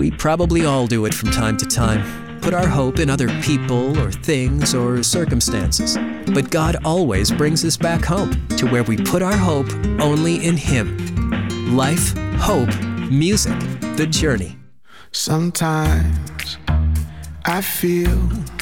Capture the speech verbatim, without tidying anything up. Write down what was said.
We probably all do it from time to time. Put our hope in other people or things or circumstances. But God always brings us back home to where we put our hope only in Him. Life, hope, music, the journey. Sometimes I feel